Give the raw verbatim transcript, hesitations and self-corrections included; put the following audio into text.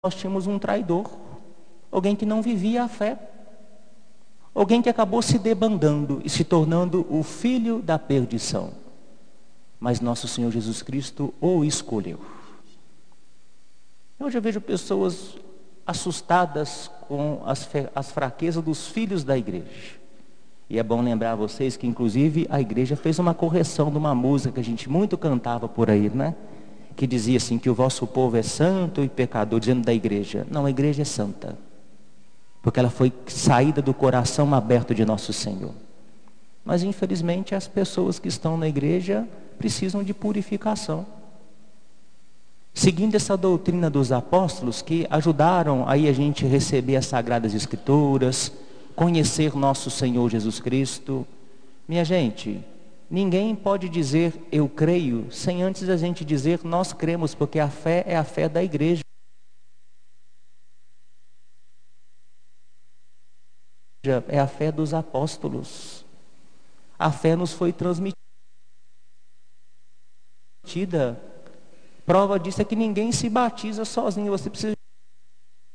nós tínhamos um traidor, alguém que não vivia a fé, alguém que acabou se debandando e se tornando o filho da perdição. Mas nosso Senhor Jesus Cristo o escolheu. Hoje eu vejo pessoas assustadas com as, as fraquezas dos filhos da igreja. E é bom lembrar a vocês que inclusive a igreja fez uma correção de uma música que a gente muito cantava por aí, né? Que dizia assim, que o vosso povo é santo e pecador, dizendo da igreja. Não, a igreja é santa, porque ela foi saída do coração aberto de nosso Senhor. Mas infelizmente as pessoas que estão na igreja precisam de purificação. Seguindo essa doutrina dos apóstolos, que ajudaram aí a gente a receber as Sagradas Escrituras, conhecer nosso Senhor Jesus Cristo. Minha gente, ninguém pode dizer eu creio, sem antes a gente dizer nós cremos, porque a fé é a fé da igreja. É a fé dos apóstolos. A fé nos foi transmitida. Prova disso é que ninguém se batiza sozinho, você precisa